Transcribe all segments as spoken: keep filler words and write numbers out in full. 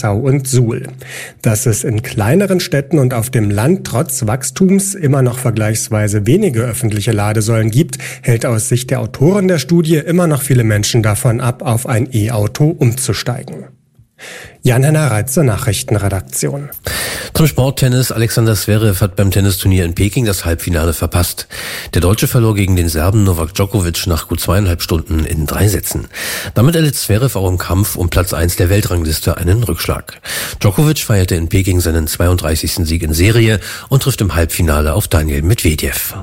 Passau und Suhl. Dass es in kleineren Städten und auf dem Land trotz Wachstums immer noch vergleichsweise wenige öffentliche Ladesäulen gibt, hält aus Sicht der Autoren der Studie immer noch viele Menschen davon ab, auf ein E-Auto umzusteigen. Jan-Henner Reitze, Nachrichtenredaktion. Zum Sporttennis. Alexander Zverev hat beim Tennisturnier in Peking das Halbfinale verpasst. Der Deutsche verlor gegen den Serben Novak Djokovic nach gut zweieinhalb Stunden in drei Sätzen. Damit erlitt Zverev auch im Kampf um Platz eins der Weltrangliste einen Rückschlag. Djokovic feierte in Peking seinen zweiunddreißigsten Sieg in Serie und trifft im Halbfinale auf Daniil Medvedev.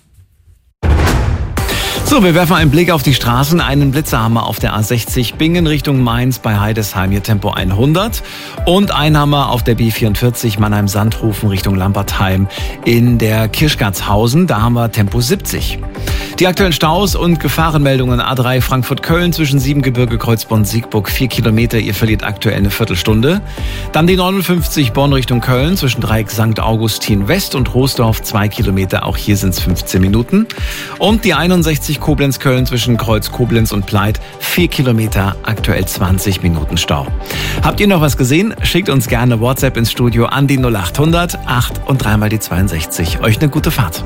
So, wir werfen einen Blick auf die Straßen. Einen Blitzer haben wir auf der A sechzig Bingen Richtung Mainz bei Heidesheim, hier Tempo hundert. Und einen haben wir auf der B vierundvierzig Mannheim-Sandhofen Richtung Lampertheim in der Kirchgartshausen. Da haben wir Tempo siebzig. Die aktuellen Staus und Gefahrenmeldungen: A drei Frankfurt-Köln zwischen Siebengebirge, Kreuzborn-Siegburg, vier Kilometer. Ihr verliert aktuell eine Viertelstunde. Dann die neunundfünfzig Bonn Richtung Köln zwischen Dreieck Sankt Augustin West und Roosdorf, zwei Kilometer. Auch hier sind es fünfzehn Minuten. Und die einundsechzig Koblenz-Köln zwischen Kreuz Koblenz und Pleit, vier Kilometer, aktuell zwanzig Minuten Stau. Habt ihr noch was gesehen? Schickt uns gerne WhatsApp ins Studio an die null achthundert acht und dreimal die zweiundsechzig. Euch eine gute Fahrt.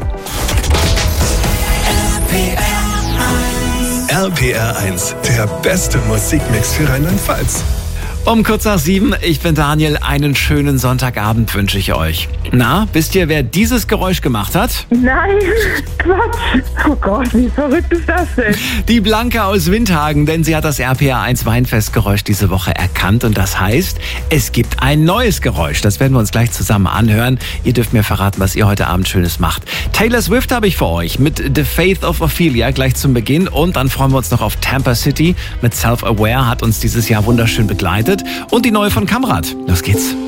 R P R eins, der beste Musikmix für Rheinland-Pfalz. Um kurz nach sieben, ich bin Daniel, einen schönen Sonntagabend wünsche ich euch. Na, wisst ihr, wer dieses Geräusch gemacht hat? Nein, Quatsch. Oh Gott, wie verrückt ist das denn? Die Blanke aus Windhagen, denn sie hat das R P R eins Weinfestgeräusch diese Woche erkannt und das heißt, es gibt ein neues Geräusch. Das werden wir uns gleich zusammen anhören. Ihr dürft mir verraten, was ihr heute Abend Schönes macht. Taylor Swift habe ich für euch mit The Faith of Ophelia gleich zum Beginn und dann freuen wir uns noch auf Tampa City mit Self-Aware, hat uns dieses Jahr wunderschön begleitet und die neue von Kamrat. Los geht's.